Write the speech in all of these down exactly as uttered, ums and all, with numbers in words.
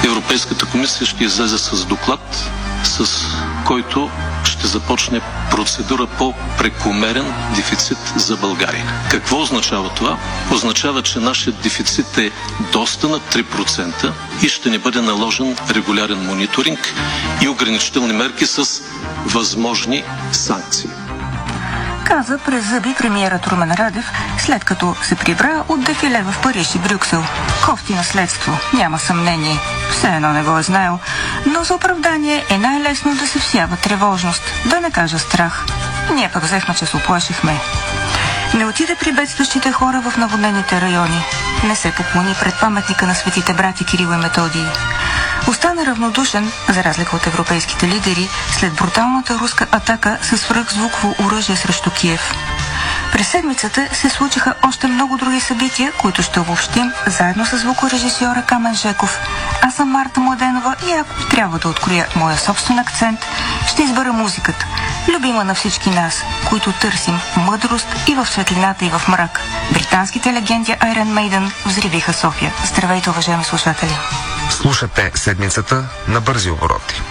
Европейската комисия ще излезе с доклад, с който ще започне процедура по прекомерен дефицит за България. Какво означава това? Означава, че нашият дефицит е доста над три процента и ще ни бъде наложен регулярен мониторинг и ограничителни мерки с възможни санкции. Каза през зъби премиерът Румен Радев, след като се прибра от дефиле в Париж и Брюксел. Кофти наследство, няма съмнение. Все едно не го е знаел. Но за оправдание е най-лесно да се всява тревожност, да не кажа страх. Ние пък взехме, че се оплашихме. Не отиде при бедстващите хора в наводнените райони. Не се поклони пред паметника на светите брати Кирил и Методий. Остана равнодушен, за разлика от европейските лидери, след бруталната руска атака с свръхзвуково оръжие срещу Киев. През седмицата се случиха още много други събития, които ще обобщим заедно с звукорежисьора Камен Жеков. Аз съм Марта Младенова и ако трябва да откроя моя собствен акцент, ще избера музиката, любима на всички нас, които търсим мъдрост и в светлината, и в мрак. Британските легенди Iron Maiden взривиха София. Здравейте, уважаеми слушатели! Слушате седмицата на бързи обороти.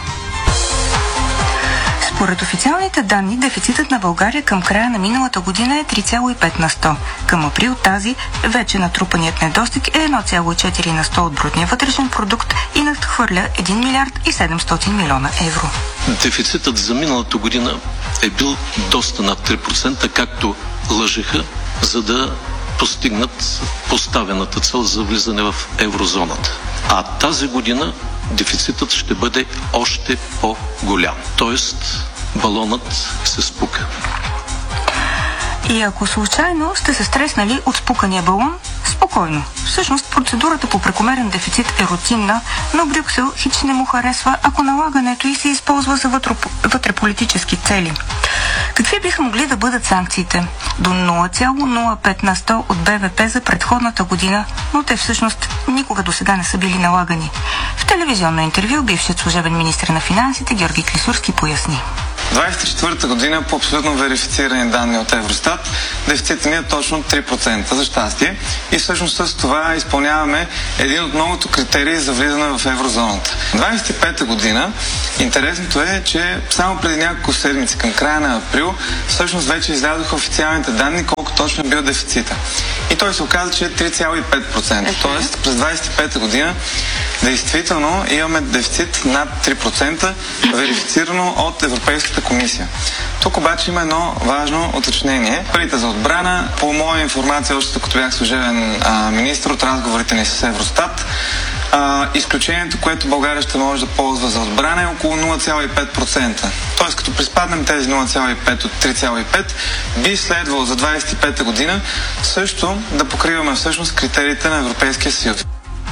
Според официалните данни, дефицитът на България към края на миналата година е три цяло и пет на сто. Към април тази вече натрупаният недостиг е едно цяло и четири на сто от брутния вътрешен продукт и надхвърля един милиард и седемстотин милиона евро. Дефицитът за миналата година е бил доста над три процента, както лъжеха, за да постигнат поставената цел за влизане в еврозоната. А тази година дефицитът ще бъде още по-голям. Тоест, балонът се спука. И ако случайно сте се стреснали от спукания балон, спокойно. Всъщност процедурата по прекомерен дефицит е рутинна, но Брюксел хич не му харесва, ако налагането й се използва за вътреполитически цели. Какви биха могли да бъдат санкциите? До нула цяло нула пет на сто от Б В П за предходната година, но те всъщност никога до сега не са били налагани. В телевизионно интервю бившият служебен министър на финансите Георги Клисурски поясни. двадесет и четвърта година по абсолютно верифицирани данни от Евростат дефицитът ни е точно три процента, за щастие, и всъщност с това изпълняваме един от многото критерии за влизане в еврозоната. двадесет и пета година интересното е, че само преди няколко седмици към края на април всъщност вече излязоха официалните данни колко точно е бил дефицита. И той се оказа, че е три цяло и пет процента. Okay. Тоест през двадесет и пета година действително имаме дефицит над три процента, верифицирано от Европейската комисия. Тук обаче има едно важно уточнение. Парите за отбрана, по моя информация, още като бях служебен а, министр от разговорите ни с Евростат, а, изключението, което България ще може да ползва за отбрана, е около нула цяло и пет процента. Тоест, като приспаднем тези нула цяло и пет от три цяло и пет, би следвало за двадесет и пета година също да покриваме всъщност критериите на Европейския съюз.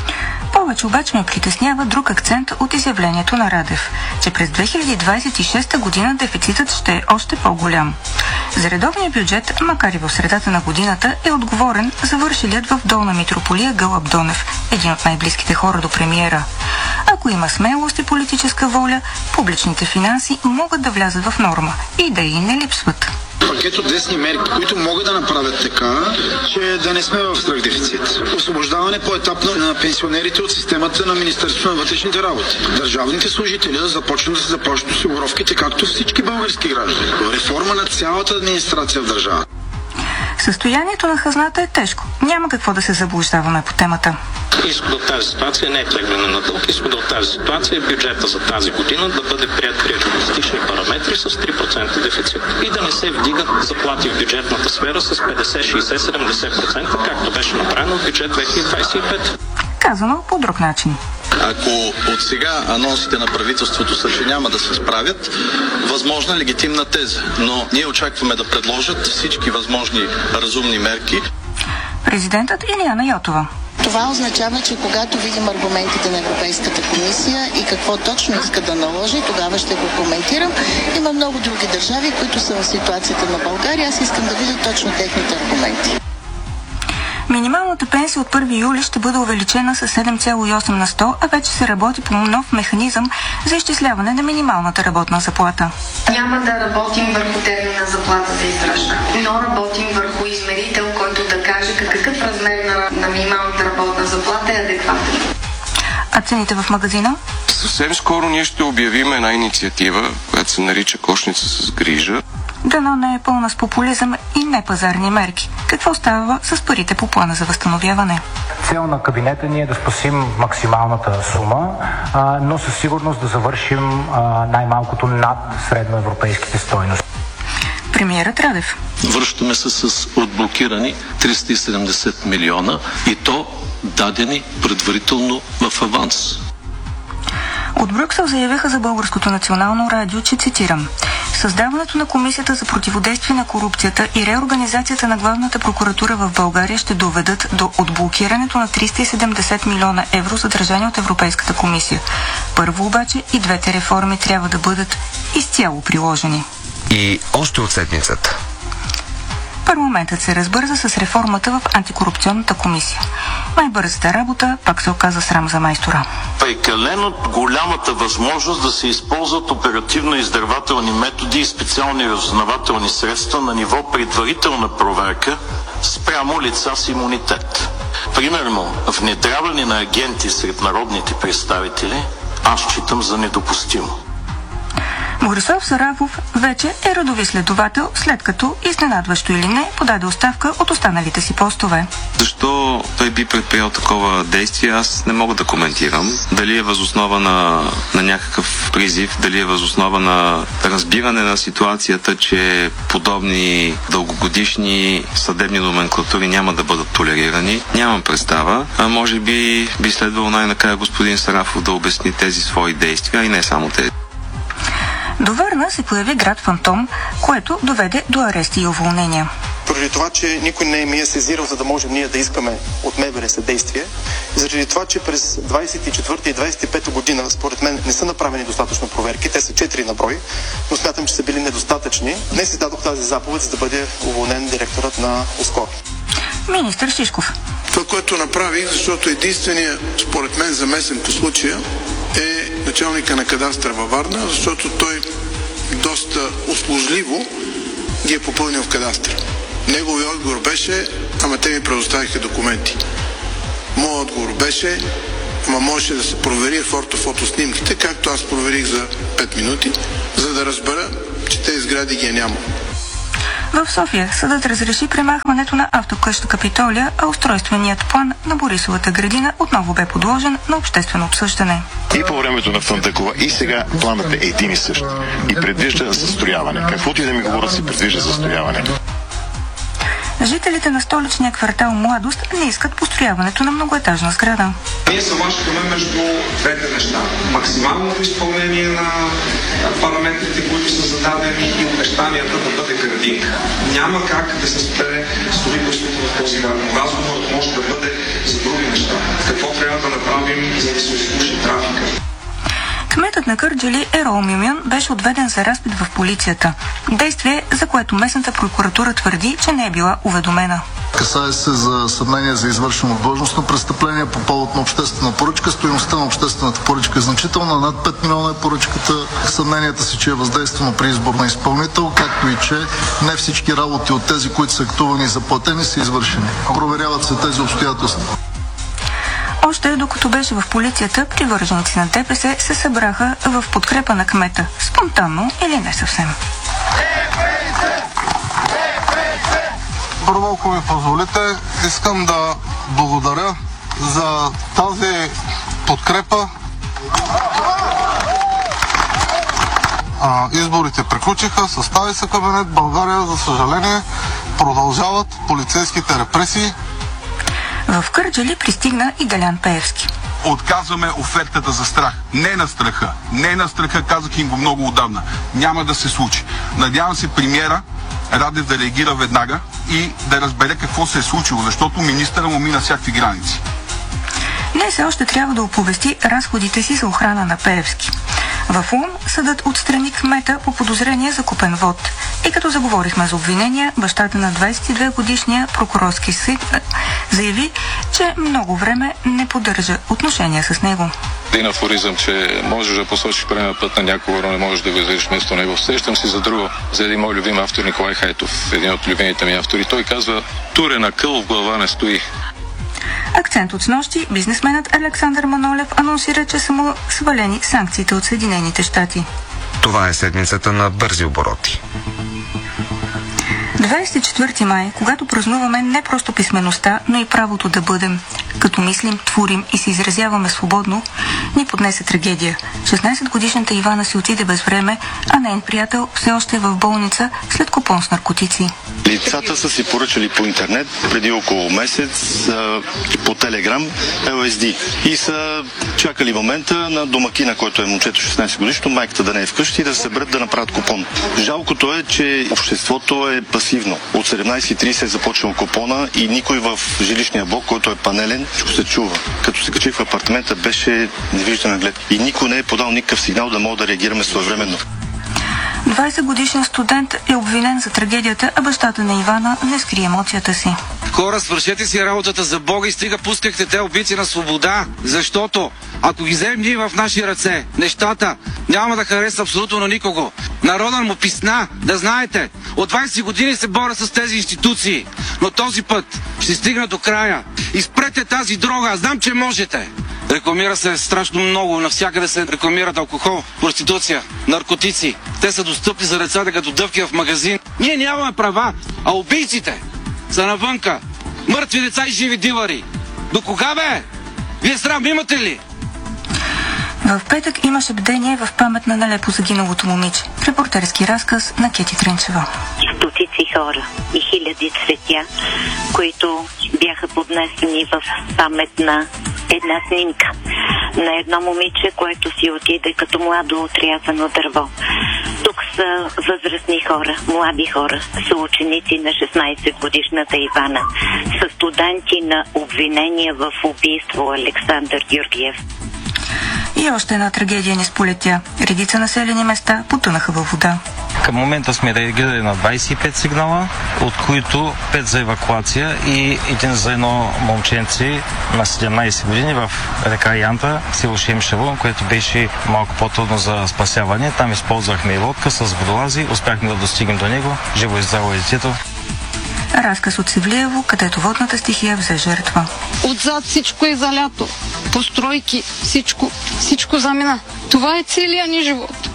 Повече обаче ме притеснява друг акцент от изявлението на Радев, че през две хиляди двадесет и шеста година дефицитът ще е още по-голям. За редовния бюджет, макар и в средата на годината, е отговорен завършилият в Долна Митрополия Гълъб Донев, един от най-близките хора до премиера. Ако има смелост и политическа воля, публичните финанси могат да влязат в норма и да и не липсват. Пакет от десни мерки, които могат да направят така, че да не сме в свръхдефицит. Освобождаване по-етапно на пенсионерите от системата на Министерството на вътрешните работи. Държавните служители да започнат да се заплащат осигуровките, както всички български граждани. Реформа на цялата администрация в държавата. Състоянието на хазната е тежко. Няма какво да се заблуждаваме по темата. Изхода от тази ситуация не е тегляне на дълг. Изхода от тази ситуация е бюджета за тази година да бъде прият при реалистични параметри с три процента дефицит. И да не се вдигат заплати в бюджетната сфера с петдесет, шейсет, седемдесет процента, както беше направено в бюджет две хиляди двадесет и пета. Казано по друг начин. Ако от сега анонсите на правителството са, че няма да се справят, възможна е легитимна теза, но ние очакваме да предложат всички възможни разумни мерки. Президентът Илияна Йотова. Това означава, че когато видим аргументите на Европейската комисия и какво точно иска да наложи, тогава ще го коментирам. Има много други държави, които са в ситуацията на България. Аз искам да видя точно техните аргументи. Минималната пенсия от първи юли ще бъде увеличена с седем цяло и осем на сто, а вече се работи по нов механизъм за изчисляване на минималната работна заплата. Няма да работим върху термина заплата за издръжка, но работим върху измерител, който да каже какъв размер на, на минималната работна заплата е адекватен. А цените в магазина? Съвсем скоро ние ще обявим една инициатива, която се нарича Кошница с грижа. Дано не е пълна с популизъм и непазарни мерки. Какво става с парите по плана за възстановяване? Цел на кабинета ни е да спасим максималната сума, а, но със сигурност да завършим а, най-малкото над средноевропейските стойности. Премиерът Радев. Връщаме се с отблокирани триста и седемдесет милиона и то дадени предварително в аванс. От Брюксел заявиха за Българското национално радио, че цитирам: създаването на Комисията за противодействие на корупцията и реорганизацията на главната прокуратура в България ще доведат до отблокирането на триста и седемдесет милиона евро, задържани от Европейската комисия. Първо обаче и двете реформи трябва да бъдат изцяло приложени. И още от седмицата. Парламентът се разбърза с реформата в антикорупционната комисия. Най-бързата работа пак се оказа срам за майстора. Прекалено голямата възможност да се използват оперативно-издирвателни методи и специални разузнавателни средства на ниво предварителна проверка спрямо лица с имунитет. Примерно, внедряване на агенти сред народните представители аз считам за недопустимо. Борислав Сарафов вече е редови следовател, след като, изненадващо или не, подаде оставка от останалите си постове. Защо той би предприел такова действие, аз не мога да коментирам. Дали е възоснова на, на някакъв призив, дали е възоснова на разбиране на ситуацията, че подобни дългогодишни съдебни номенклатури няма да бъдат толерирани. Нямам представа. А може би би следвало най-накрая господин Сарафов да обясни тези свои действия и не само тези. До Варна се появи град фантом, което доведе до арести и уволнения. Поради това, че никой не ми е сезирал, за да можем ние да искаме от МВР съдействие, и заради това, че през двадесет и четвърта и двадесет и пета година, според мен, не са направени достатъчно проверки, те са четири на брой, но смятам, че са били недостатъчни. Днес издадох тази заповед, за да бъде уволнен директорът на ОСКО. Министър Шишков. Това, което направих, защото единственият, според мен, замесен по случая е началника на кадастъра във Варна, защото той доста услужливо ги е попълнил в кадастър. Неговият отговор беше: ама те ми предоставиха документи. Моят отговор беше: ама можеше да се провери фото-фотоснимките, както аз проверих за пет минути, за да разбера, че тези сгради ги е няма. В София съдът разреши премахването на автокъща Капитолия, а устройственият план на Борисовата градина отново бе подложен на обществено обсъждане. И по времето на Фандъкова, и сега планът е един и същ. И предвижда застрояване. Каквото и да ми говорят, се предвижда застрояване. Жителите на столичния квартал Младост не искат построяването на многоетажна сграда. Ние се мачкаме между двете неща. Максималното изпълнение на параметрите, които са зададени, и обещанията да бъде градинг. Няма как да се спре строителството в този град. Разговорът може да бъде за други неща. Какво трябва да направим, за да се изслуши трафика? Кметът на Кърджали Ерол Мюмюн беше отведен за разпит в полицията. Действие, за което местната прокуратура твърди, че не е била уведомена. Касае се за съмнение за извършено длъжностно престъпление по повод на обществена поръчка. Стойността на обществената поръчка е значителна, над пет милиона е поръчката. Съмненията си, че е въздействано при избор на изпълнител, както и че не всички работи от тези, които са актувани и заплатени, са извършени. Проверяват се тези обстоятелства. Още докато беше в полицията, привърженици на ДПС се събраха в подкрепа на кмета. Спонтанно или не съвсем. Първо, ако ми позволите, искам да благодаря за тази подкрепа. А, изборите приключиха, състави се кабинет. България, за съжаление, продължават полицейските репресии. В Кърджали пристигна и Делян Пеевски. Отказваме офертата за страх. Не на страха. Не на страха, казах им го много отдавна. Няма да се случи. Надявам се премиера Радев да реагира веднага и да разбере какво се е случило, защото министъра му мина всякакви граници. Днес още трябва да оповести разходите си за охрана на Пеевски. В Лом съдът отстрани кмета по подозрение за купен вод. И като заговорихме за обвинения, бащата на двадесет и две годишния прокурорски съд заяви, че много време не поддържа отношения с него. Един афоризъм, че можеш да посочиш правилния път на някого, но не можеш да го изведеш вместо него. Срещам си за друго, за един мой любим автор Николай Хайтов, един от любимите ми автори. Той казва: турен акъл в глава не стои. Акцент от снощи, бизнесменът Александър Манолев анонсира, че са му свалени санкциите от Съединените щати. Това е седмицата на бързи обороти. двадесет и четвърти май, когато празнуваме не просто писмеността, но и правото да бъдем, като мислим, творим и се изразяваме свободно, ни поднесе трагедия. шестнадесетгодишната Ивана си отиде без време, а нейн приятел все още е в болница след купон с наркотици. Лицата са си поръчали по интернет преди около месец по Телеграм Ел Ес Ди и са чакали момента на домакина, който е момчето шестнадесет годишно, майката да не е вкъщи и да се съберат да направят купон. Жалкото е, че обществото е пасивно. От седемнадесет и тридесет е започнал купона и никой в жилищния блок, който е панелен, се чува. Като се качих в апартамента, беше невиждан наглед. И никой не е подал никакъв сигнал да мога да реагираме своевременно. двадесет годишен студент е обвинен за трагедията, а бащата на Ивана не скрие емоцията си. Хора, свършете си работата за Бога и стига пускахте те убийци на свобода, защото ако ги вземем ние в наши ръце, нещата няма да хареса абсолютно на никого. Народът му писна, да знаете, от двадесет години се боря с тези институции, но този път ще стигна до края. Изпрете тази дрога, знам, че можете. Рекламира се страшно много, навсякъде се рекламират алкохол, проституция, наркотици. Те са достъпни за децата като дъвки в магазин. Ние нямаме права, а убийците са навънка. Мъртви деца и живи дивари. До кога бе? Вие срам имате ли? В петък имаше бдение в памет на нелепо загиналото момиче. Репортерски разказ на Кети Тренчева. Стотици хора и хиляди цветя, които бяха поднесени в памет на една снимка на едно момиче, което си отиде като младо отрязано дърво. Тук са възрастни хора, млади хора, са ученици на шестнадесет годишната Ивана, са студенти на обвинения в убийство Александър Георгиев. И още една трагедия ни сполетя. Редица населени места потънаха във вода. Към момента сме реагирали на двадесет и пет сигнала, от които пет за евакуация и един за едно момченце на седемнадесет години в река Янта, село Шемшево, което беше малко по-трудно за спасяване. Там използвахме и лодка с водолази, успяхме да достигнем до него, живо и здраво детето. Разказ от Севлиево, където водната стихия взе жертва. Отзад всичко е залято. Постройки, всичко, всичко замина. Това е целият ни живот.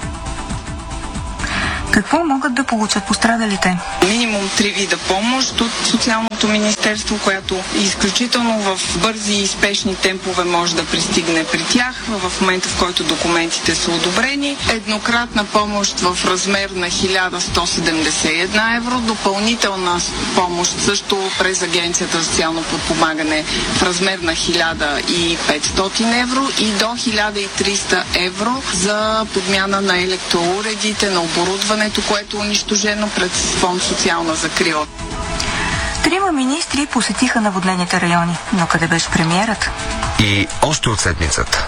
Какво могат да получат пострадалите? Минимум три вида помощ от Социалното министерство, която изключително в бързи и спешни темпове може да пристигне при тях в момента, в който документите са одобрени. Еднократна помощ в размер на хиляда сто седемдесет и една евро, допълнителна помощ също през Агенцията за социално подпомагане в размер на хиляда и петстотин евро и до хиляда и триста евро за подмяна на електроуредите, на оборудване, което е унищожено пред фонд социална закрила. Трима министри посетиха наводнените райони, но къде беше премиерът? И още от седмицата.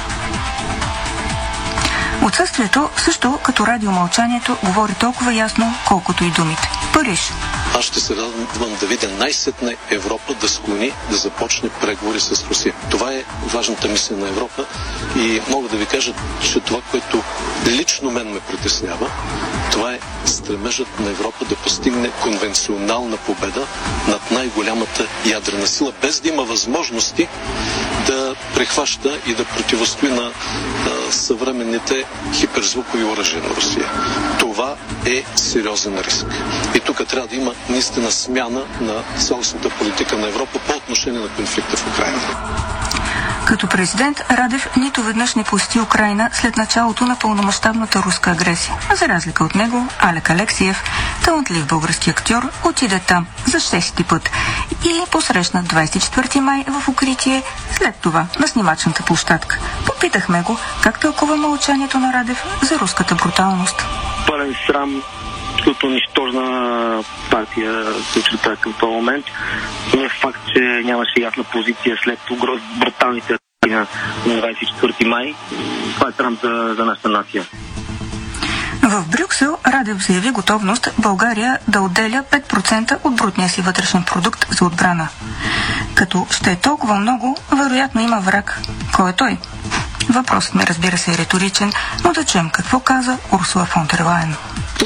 Отсъствието, също като радиомълчанието, говори толкова ясно, колкото и думите. Париж. Аз ще се радвам да видя най-сетне Европа да склони, да започне преговори с Русия. Това е важната мисия на Европа и мога да ви кажа, че това, което лично мен ме притеснява, това е стремежът на Европа да постигне конвенционална победа над най-голямата ядрена сила, без да има възможности да прехваща и да противостои на а, съвременните хиперзвукови оръжия на Русия. Това е сериозен риск. И тук трябва да има наистина смяна на цялостната политика на Европа по отношение на конфликта в Украйна. Като президент Радев нито веднъж не посети Украйна след началото на пълномащабната руска агресия. За разлика от него, Алек Алексиев, талантлив български актьор, отиде там за шести път и посрещна двадесет и четвърти май в укритие, след това на снимачната площадка. Попитахме го как тълкува мълчанието на Радев за руската бруталност. Пълен срам, като нищожна партия се очерта към този момент. Не е факт, че нямаше ясна позиция след бруталните атаки на двадесет и четвърти май. Това е срам за, за нашата нация. В Брюксел Радев заяви готовност България да отделя пет процента от брутния си вътрешен продукт за отбрана. Като ще е толкова много, вероятно има враг. Кой е той? Въпросът ми, разбира се, е риторичен, но да чуем какво каза Урсула фон дер Лайен.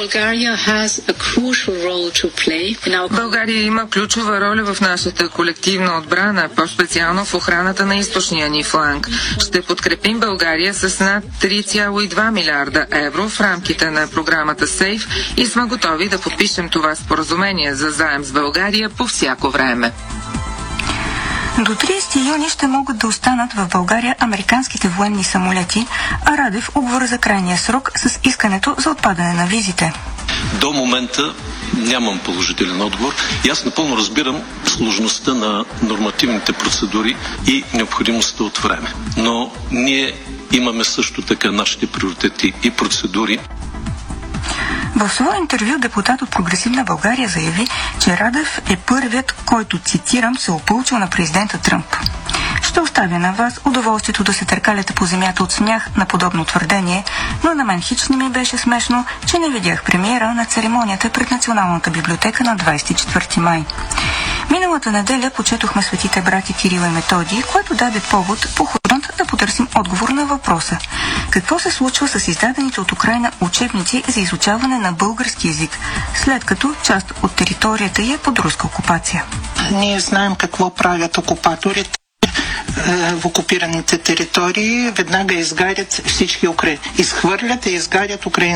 България има ключова роля в нашата колективна отбрана, по-специално в охраната на източния ни фланг. Ще подкрепим България с над три цяло и две милиарда евро в рамките на програмата СЕЙФ и сме готови да подпишем това споразумение за заем с България по всяко време. До тридесети юни ще могат да останат в България американските военни самолети, а Радев обвърза крайния срок с искането за отпадане на визите. До момента нямам положителен отговор и аз напълно разбирам сложността на нормативните процедури и необходимостта от време. Но ние имаме също така нашите приоритети и процедури. В своя интервю депутат от Прогресивна България заяви, че Радев е първият, който, цитирам, се опълчил на президента Тръмп. Ще оставя на вас удоволствието да се търкаляте по земята от смях на подобно твърдение, но на мен хич не ми беше смешно, че не видях премиера на церемонията пред Националната библиотека на двадесет и четвърти май. Миналата неделя почетохме светите брати Кирил и Методий, което даде повод походът да потърсим отговор на въпроса. Какво се случва с издадените от Украйна учебници за изучаване на български език, след като част от територията й е под руска окупация? Ние знаем какво правят окупаторите в окупираните територии. Веднага изгарят всички украински. Изхвърлят и изгарят украински